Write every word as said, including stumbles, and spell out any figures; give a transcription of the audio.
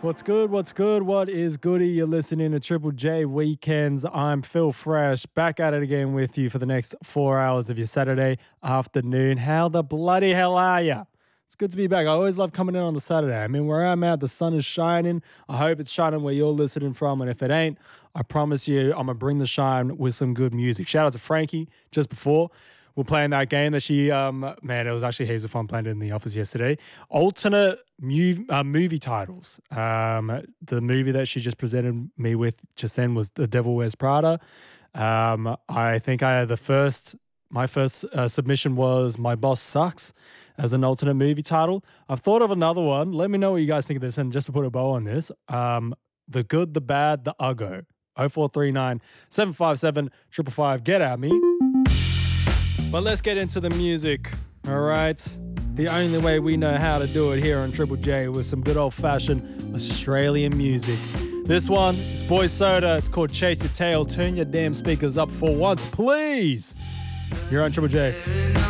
What's good? What's good? What is goody? You're listening to Triple J Weekends. I'm Phil Fresh, back at it again with you for the next four hours of your Saturday afternoon. How the bloody hell are you? It's good to be back. I always love coming in on the Saturday. I mean, where I'm at, the sun is shining. I hope it's shining where you're listening from. And if it ain't, I promise you, I'm going to bring the shine with some good music. Shout out to Frankie just before. We're playing that game that she, um, man, it was actually heaps of fun playing it in the office yesterday. Alternate mu- uh, movie titles. Um, the movie that she just presented me with just then was The Devil Wears Prada. Um, I think I had the first, my first uh, submission was My Boss Sucks as an alternate movie title. I've thought of another one. Let me know what you guys think of this. And just to put a bow on this, um, The Good, The Bad, The Uggo. oh four three nine, seven five seven, five five five. Get at me. But let's get into the music, all right? The only way we know how to do it here on Triple J with some good old-fashioned Australian music. This one is Boy Soda. It's called Chase Your Tail. Turn your damn speakers up for once, please. You're on Triple J.